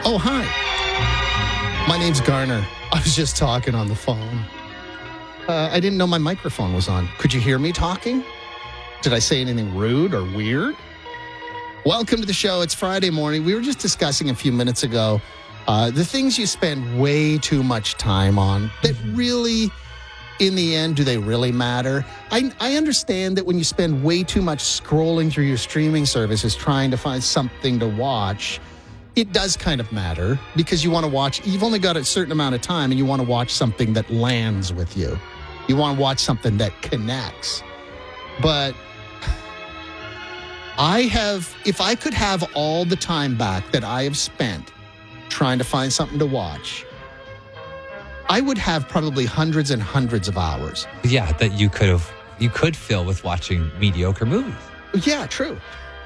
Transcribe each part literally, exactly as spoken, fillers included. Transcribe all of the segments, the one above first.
Oh, hi. My name's Garner. I was just talking on the phone. Uh, I didn't know my microphone was on. Could you hear me talking? Did I say anything rude or weird? Welcome to the show. It's Friday morning. We were just discussing a few minutes ago uh, the things you spend way too much time on that really, in the end, do they really matter? I, I understand that when you spend way too much scrolling through your streaming services trying to find something to watch, it does kind of matter because you want to watch, you've only got a certain amount of time and you want to watch something that lands with you. You want to watch something that connects. But I have, if I could have all the time back that I have spent trying to find something to watch, I would have probably hundreds and hundreds of hours. Yeah, that you could have, you could fill with watching mediocre movies. Yeah, true.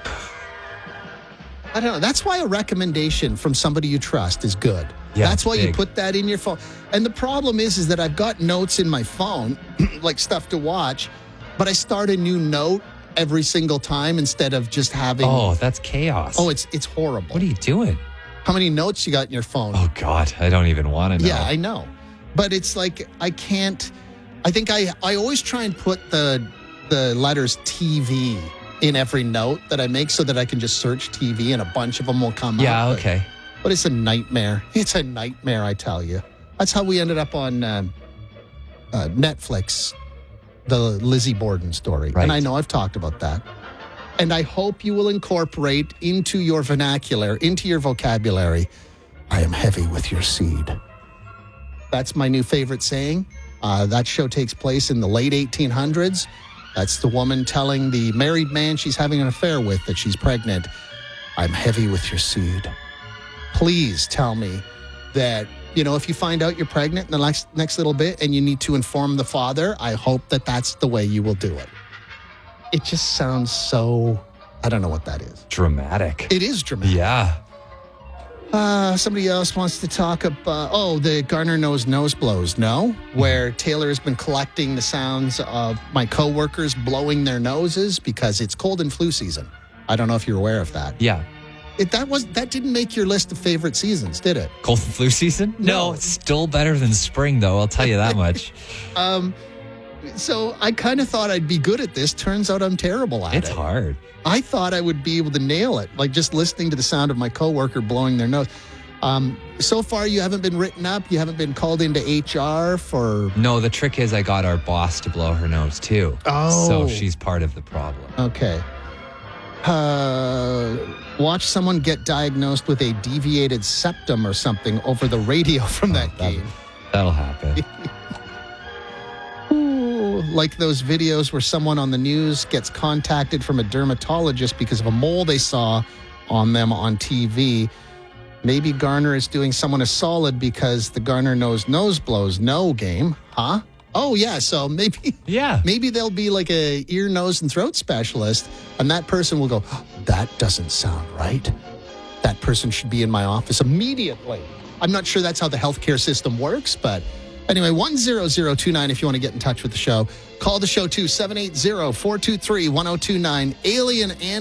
I don't know. That's why a recommendation from somebody you trust is good. Yeah, That's why big. you put that in your phone. And the problem is, is that I've got notes in my phone, like stuff to watch, but I start a new note every single time instead of just having. Oh, that's chaos. Oh, it's it's horrible. What are you doing? How many notes you got in your phone? Oh, God, I don't even want to know. Yeah, I know. But it's like, I can't, I think I, I always try and put the the letters T V in every note that I make so that I can just search T V and a bunch of them will come up. Yeah, But- okay. But it's a nightmare. It's a nightmare, I tell you. That's how we ended up on uh, uh, Netflix, the Lizzie Borden story. Right. And I know I've talked about that. And I hope you will incorporate into your vernacular, into your vocabulary, I am heavy with your seed. That's my new favorite saying. Uh, that show takes place in the late eighteen hundreds. That's the woman telling the married man she's having an affair with that she's pregnant. I'm heavy with your seed. Please tell me that, you know, if you find out you're pregnant in the next, next little bit and you need to inform the father, I hope that that's the way you will do it. It just sounds so, I don't know what that is. Dramatic. It is dramatic. Yeah. Uh, somebody else wants to talk about, oh, the Garner Knows Nose Blows, no? Where Taylor has been collecting the sounds of my coworkers blowing their noses because it's cold and flu season. I don't know if you're aware of that. Yeah. It, that was that didn't make your list of favorite seasons, did it? Cold and flu season? No. No, it's still better than spring, though. I'll tell you that much. Um, so I kind of thought I'd be good at this. Turns out I'm terrible at It's it. hard. I thought I would be able to nail it, like just listening to the sound of my coworker blowing their nose. Um, so far, you haven't been written up. You haven't been called into H R for. No, the trick is I got our boss to blow her nose, too. Oh. So she's part of the problem. Okay. Uh, watch someone get diagnosed with a deviated septum or something over the radio from that Oh, that- game. That'll happen. Ooh, like those videos where someone on the news gets contacted from a dermatologist because of a mole they saw on them on T V. Maybe Garner is doing someone a solid because the Garner Knows Nose Blows no game, huh? Oh, yeah, so maybe Yeah. maybe there'll be like a ear, nose, and throat specialist, and that person will go, that doesn't sound right. That person should be in my office immediately. I'm not sure that's how the healthcare system works, but anyway, one zero zero two nine if you want to get in touch with the show. Call the show too, seven eight zero, four two three, one zero two nine. Alien and